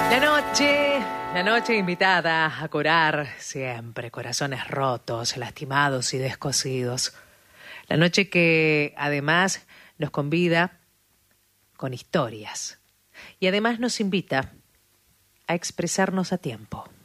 La noche invitada a curar siempre corazones rotos, lastimados y descosidos. La noche que además nos convida con historias y además nos invita a expresarnos a tiempo.